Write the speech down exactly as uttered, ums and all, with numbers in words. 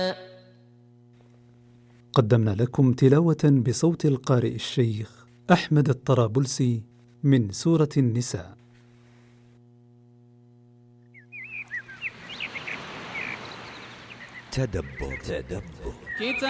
قدمنا لكم تلاوة بصوت القارئ الشيخ أحمد الطرابلسي من سورة النساء. تدبر تدبر